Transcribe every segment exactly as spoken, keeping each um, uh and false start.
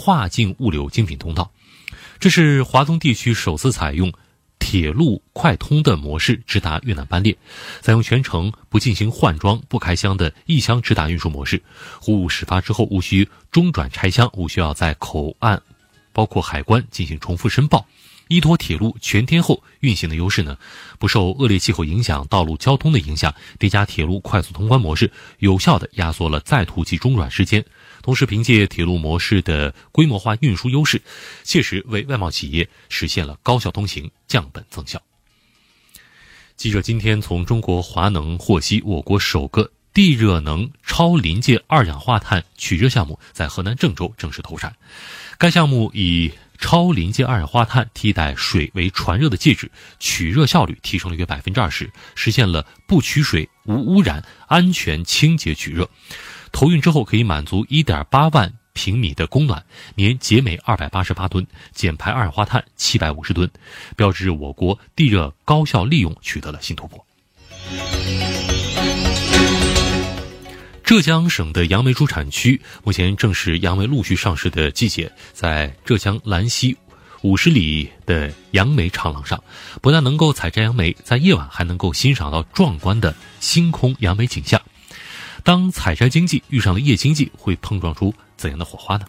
跨境物流精品通道。这是华东地区首次采用铁路快通的模式直达越南班列，采用全程不进行换装不开箱的一箱直达运输模式，货物始发之后无需中转拆箱，无需要在口岸包括海关进行重复申报。依托铁路全天候运行的优势呢，不受恶劣气候影响、道路交通的影响，叠加铁路快速通关模式，有效地压缩了在途及中转时间。同时凭借铁路模式的规模化运输优势，切实为外贸企业实现了高效通行、降本增效。记者今天从中国华能获悉，我国首个地热能超临界二氧化碳取热项目在河南郑州正式投产。该项目以超临界二氧化碳替代水为传热的介质，取热效率提升了约 百分之二十， 实现了不取水、无污染、安全清洁取热。投运之后可以满足 一点八万平米的供暖，年节煤二百八十八吨，减排二氧化碳七百五十吨，标志我国地热高效利用取得了新突破。浙江省的杨梅主产区目前正是杨梅陆续上市的季节，在浙江兰溪五十里的杨梅长廊上，不但能够采摘杨梅，在夜晚还能够欣赏到壮观的星空杨梅景象。当采摘经济遇上了夜经济，会碰撞出怎样的火花呢？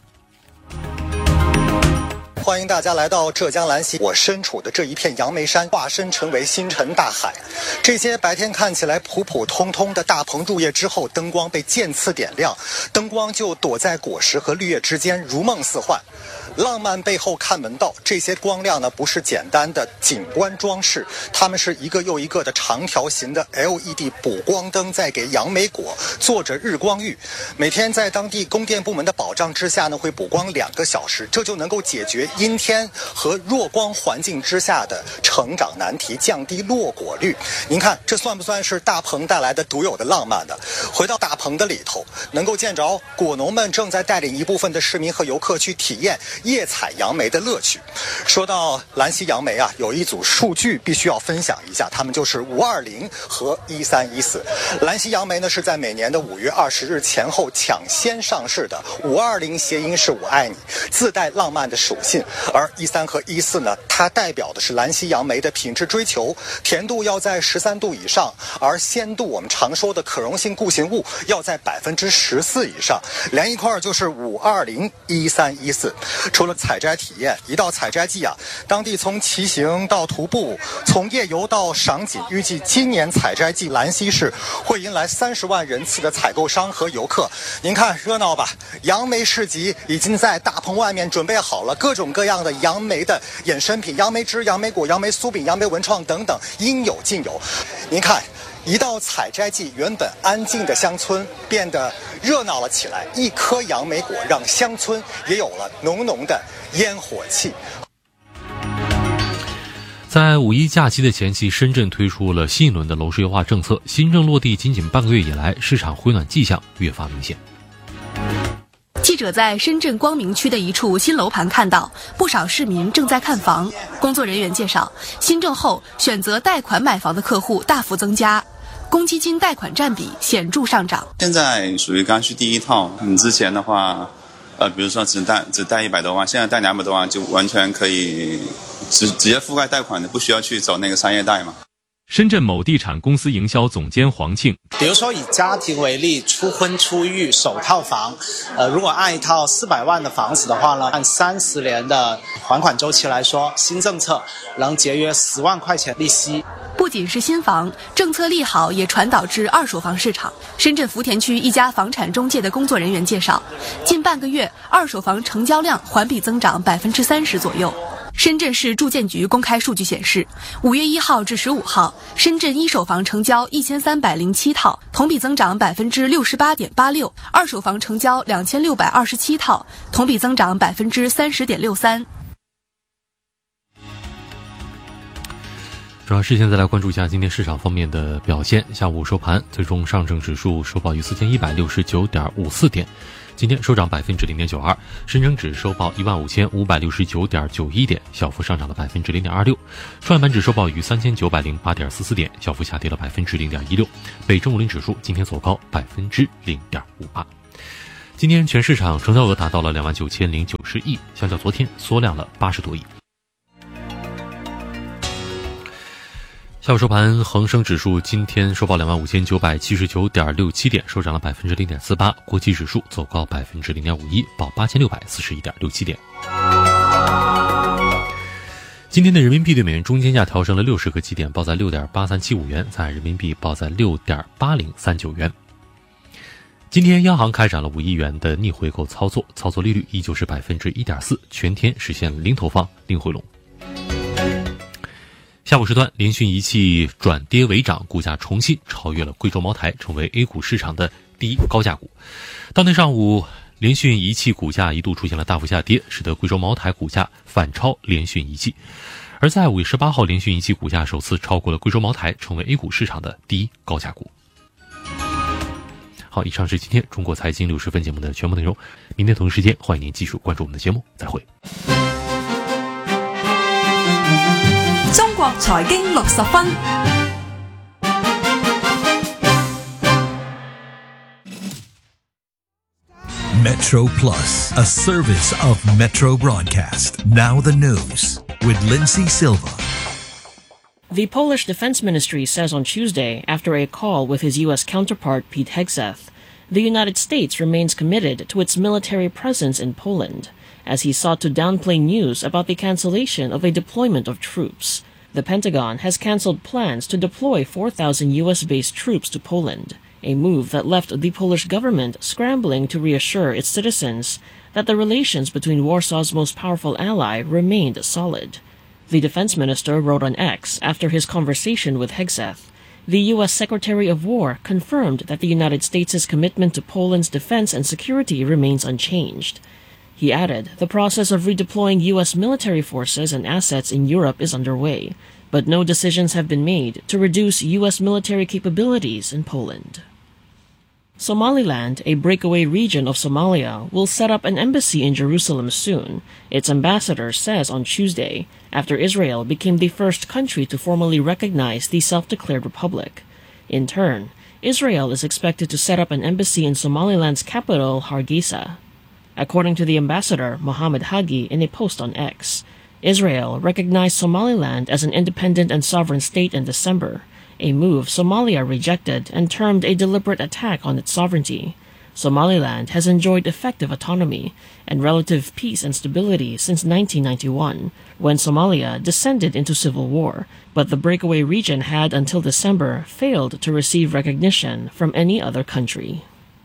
欢迎大家来到浙江兰溪，我身处的这一片杨梅山化身成为星辰大海。这些白天看起来普普通通的大棚入夜之后，灯光被渐次点亮，灯光就躲在果实和绿叶之间，如梦似幻。浪漫背后看门道，这些光亮呢不是简单的景观装饰，它们是一个又一个的长条形的 L E D 补光灯，在给杨梅果做着日光浴。每天在当地供电部门的保障之下呢，会补光两个小时，这就能够解决阴天和弱光环境之下的成长难题，降低落果率。您看，这算不算是大棚带来的独有的浪漫呢？回到大棚的里头，能够见着果农们正在带领一部分的市民和游客去体验夜采杨梅的乐趣。说到兰溪杨梅啊，有一组数据必须要分享一下，他们就是五二零和一三一四。兰溪杨梅呢是在每年的五月二十日前后抢先上市的，五二零谐音是我爱你，自带浪漫的属性，而一三和一四呢，它代表的是兰溪杨梅的品质追求，甜度要在十三度以上，而鲜度我们常说的可溶性固形物要在百分之十四以上，连一块就是五二零一三一四。除了采摘体验，一到采摘季啊，当地从骑行到徒步，从夜游到赏景，预计今年采摘季兰溪市会迎来三十万人次的采购商和游客。您看热闹吧，杨梅市集已经在大棚外面准备好了，各种各样的杨梅的衍生品，杨梅汁、杨梅果、杨梅酥饼、杨梅文创等等，应有尽有。您看，一到采摘季，原本安静的乡村变得热闹了起来，一颗杨梅果让乡村也有了浓浓的烟火气。 在五一假期的前夕，深圳推出了新一轮的楼市优化政策，新政落地仅仅半个月以来，市场回暖迹象越发明显。 记者在深圳光明区的一处新楼盘看到，不少市民正在看房。工作人员介绍，新政后选择贷款买房的客户大幅增加，公积金贷款占比显著上涨。 现在属于刚需第一套，你之前的话，呃，比如说只贷只贷一百多万，现在贷两百多万就完全可以直直接覆盖贷款的，不需要去走那个商业贷嘛。 深圳某地产公司营销总监黄庆， 比如说以家庭为例，初婚初育首套房，呃，如果按一套四百万的房子的话呢，按三十年的还款周期来说，新政策能节约十万块钱利息。 不仅是新房，政策利好也传导至二手房市场。深圳福田区一家房产中介的工作人员介绍，近半个月二手房成交量环比增长百分之三十左右。深圳市住建局公开数据显示，五月一号至十五号，深圳一手房成交一千三百零七套，同比增长百分之六十八点八六；二手房成交两千六百二十七套，同比增长百分之三十点六三。 主要是现在来关注一下今天市场方面的表现。下午收盘，最终上证指数收报于四千一百六十九点五四点。今天收涨百分之零点九二，深成指收报一万五千五百六十九点九一点，小幅上涨了百分之零点二六。创业板指收报于三千九百零八点四四点，小幅下跌了百分之零点一六。北证五零指数今天走高百分之零点五八。 今天全市场成交额达到了两万九千零九十亿，相较昨天缩量了八十多亿。下午收盘，恒生指数今天收报两万五千九百七十九点六七点，收涨了百分之零点四八。国际指数走高百分之零点五一，报八千六百四十一点六七点。今天的人民币对美元中间价调升了六十个基点，报在六点八三七五元，在人民币报在六点八零三九元。今天央行开展了五亿元的逆回购操作，操作利率依旧是百分之一点四，全天实现零投放、零回笼。下午时段，联讯仪器转跌为涨，股价重新超越了贵州茅台，成为 A 股市场的第一高价股。当天上午，联讯仪器股价一度出现了大幅下跌，使得贵州茅台股价反超联讯仪器。而在五月十八号，联讯仪器股价首次超过了贵州茅台，成为 A 股市场的第一高价股。好，以上是今天中国财经六十分节目的全部内容。明天同一时间，欢迎您继续关注我们的节目，再会。 中國財經六十分。 Metro Plus, a service of Metro Broadcast. Now the news with Lindsay Silva. The Polish Defense Ministry says on Tuesday, after a call with his U S counterpart Pete Hegseth, the United States remains committed to its military presence in Poland, as he sought to downplay news about the cancellation of a deployment of troops. The Pentagon has canceled plans to deploy four thousand U S-based troops to Poland, a move that left the Polish government scrambling to reassure its citizens that the relations between Warsaw's most powerful ally remained solid. The defense minister wrote on X after his conversation with Hegseth. The U S Secretary of War confirmed that the United States' commitment to Poland's defense and security remains unchanged. He added, the process of redeploying U S military forces and assets in Europe is underway, but no decisions have been made to reduce U S military capabilities in Poland. Somaliland, a breakaway region of Somalia, will set up an embassy in Jerusalem soon, its ambassador says on Tuesday, after Israel became the first country to formally recognize the self-declared republic. In turn, Israel is expected to set up an embassy in Somaliland's capital, Hargeisa. According to the ambassador, Mohammed Hagi, in a post on X, Israel recognized Somaliland as an independent and sovereign state in December, a move Somalia rejected and termed a deliberate attack on its sovereignty. Somaliland has enjoyed effective autonomy and relative peace and stability since nineteen ninety-one, when Somalia descended into civil war, but the breakaway region had until December failed to receive recognition from any other country.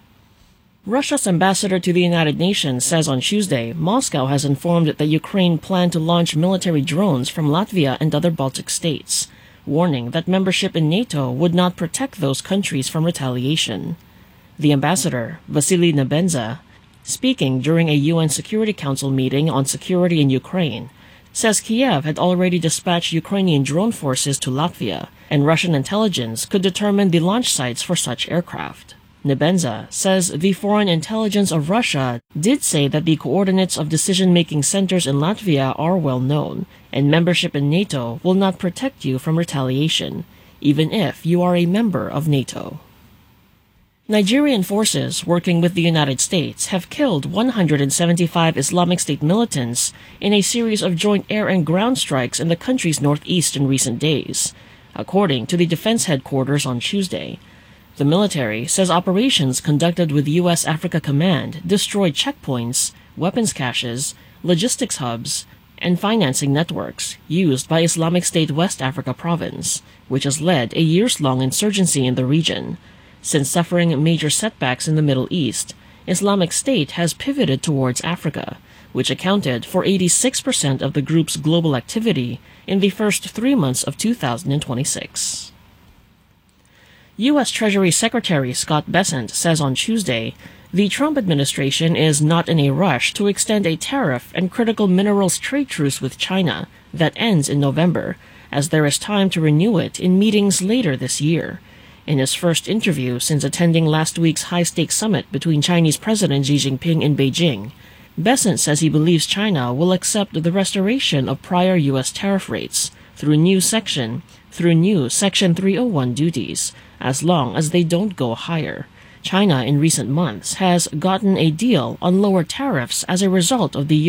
Russia's ambassador to the United Nations says on Tuesday Moscow has informed that Ukraine planned to launch military drones from Latvia and other Baltic states, warning that membership in NATO would not protect those countries from retaliation. The ambassador, Vasily Nebenza, speaking during a U N Security Council meeting on security in Ukraine, says Kiev had already dispatched Ukrainian drone forces to Latvia, and Russian intelligence could determine the launch sites for such aircraft. Nebenza says the foreign intelligence of Russia did say that the coordinates of decision-making centers in Latvia are well known, and membership in NATO will not protect you from retaliation, even if you are a member of NATO. Nigerian forces working with the United States have killed one hundred seventy-five Islamic State militants in a series of joint air and ground strikes in the country's northeast in recent days, according to the Defense Headquarters on Tuesday. The military says operations conducted with U S Africa Command destroyed checkpoints, weapons caches, logistics hubs, and financing networks used by Islamic State West Africa Province, which has led a years-long insurgency in the region. Since suffering major setbacks in the Middle East, Islamic State has pivoted towards Africa, which accounted for eighty-six percent of the group's global activity in the first three months of two thousand twenty-six. U S Treasury Secretary Scott Bessent says on Tuesday the Trump administration is not in a rush to extend a tariff and critical minerals trade truce with China that ends in November, as there is time to renew it in meetings later this year. In his first interview since attending last week's high-stakes summit between Chinese President Xi Jinping in Beijing, Bessent says he believes China will accept the restoration of prior U S tariff rates through new section through new Section three oh one duties, as long as they don't go higher. China in recent months has gotten a deal on lower tariffs as a result of the